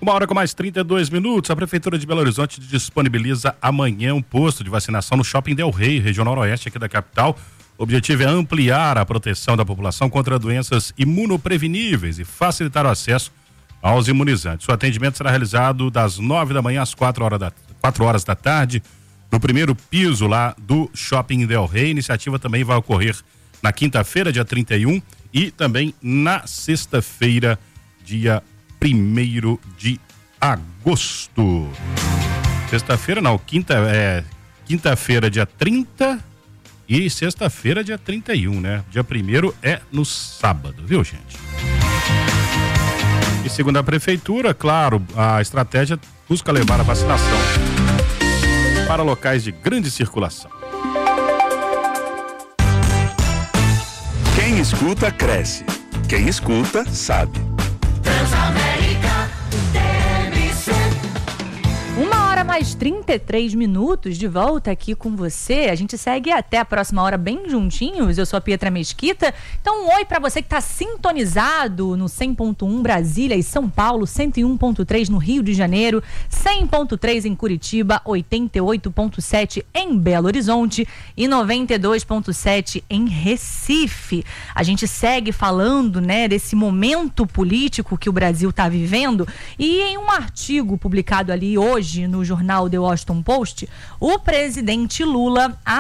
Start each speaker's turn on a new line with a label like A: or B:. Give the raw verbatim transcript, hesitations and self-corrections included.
A: Uma hora com mais trinta e dois minutos, a Prefeitura de Belo Horizonte disponibiliza amanhã um posto de vacinação no Shopping Del Rey, região noroeste aqui da capital. O objetivo é ampliar a proteção da população contra doenças imunopreveníveis e facilitar o acesso aos imunizantes. O atendimento será realizado das nove da manhã às quatro horas da, quatro horas da tarde, no primeiro piso lá do Shopping Del Rey. A iniciativa também vai ocorrer na quinta-feira, dia trinta e um, e também na sexta-feira, dia primeiro de agosto. Sexta-feira não, quinta, é, quinta-feira, dia trinta e sexta-feira, dia trinta e um, né? Dia primeiro é no sábado, viu, gente? E segundo a Prefeitura, claro, a estratégia busca levar a vacinação para locais de grande circulação.
B: Quem escuta, cresce. Quem escuta, sabe.
C: Transamérica T M C.
D: Uma hora mais trinta e três minutos de volta aqui com você. A gente segue até a próxima hora bem juntinhos. Eu sou a Pietra Mesquita. Então, um oi pra você que tá sintonizado no cem ponto um Brasília e São Paulo, cento e um ponto três no Rio de Janeiro, cem ponto três em Curitiba, oitenta e oito ponto sete em Belo Horizonte e noventa e dois ponto sete em Recife. A gente segue falando, né, desse momento político que o Brasil tá vivendo, e em um artigo publicado ali hoje no jornal The Washington Post, o presidente Lula